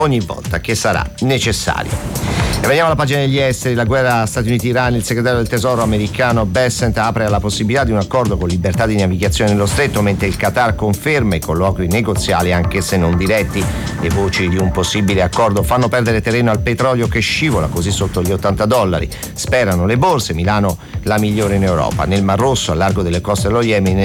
ogni volta che sarà necessario. E veniamo alla pagina degli esteri. La guerra Stati Uniti-Iran. Il segretario del tesoro americano Bessent apre alla possibilità di un accordo con libertà di navigazione nello stretto, mentre il Qatar conferma i colloqui negoziali anche se non diretti. Le voci di un possibile accordo fanno perdere terreno al petrolio che scivola così sotto gli $80. Sperano le borse. Milano la migliore in Europa. Nel Mar Rosso, al largo delle coste dello Yemen,